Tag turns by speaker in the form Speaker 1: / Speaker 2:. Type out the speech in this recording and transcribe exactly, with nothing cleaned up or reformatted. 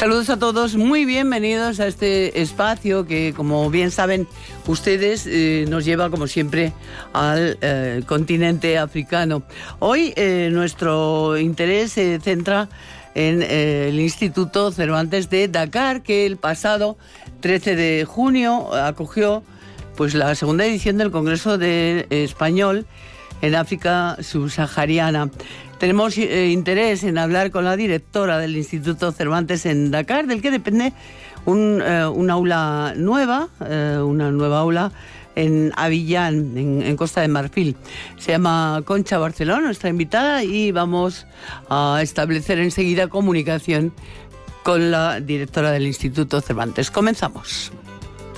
Speaker 1: Saludos a todos, muy bienvenidos a este espacio que, como bien saben ustedes, eh, nos lleva, como siempre, al eh, continente africano. Hoy eh, nuestro interés se centra en eh, el Instituto Cervantes de Dakar, que el pasado trece de junio acogió pues, la segunda edición del Congreso de Español en África subsahariana. Tenemos eh, interés en hablar con la directora del Instituto Cervantes en Dakar, del que depende un, eh, una aula nueva, eh, una nueva aula en Abiyán, en, en Costa de Marfil. Se llama Concha Barceló, nuestra invitada, y vamos a establecer enseguida comunicación con la directora del Instituto Cervantes. Comenzamos.